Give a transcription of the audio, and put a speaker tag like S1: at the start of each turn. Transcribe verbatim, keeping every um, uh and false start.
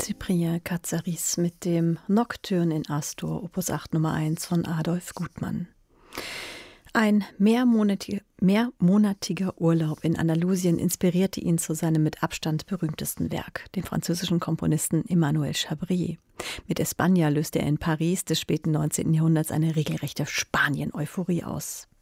S1: Cyprien Katsaris mit dem Nocturne in Astor, Opus acht Nummer eins von Adolf Gutmann. Ein mehrmonatiger, mehrmonatiger Urlaub in Andalusien inspirierte ihn zu seinem mit Abstand berühmtesten Werk, den französischen Komponisten Emmanuel Chabrier. Mit España löste er in Paris des späten neunzehnten Jahrhunderts eine regelrechte Spanien-Euphorie aus.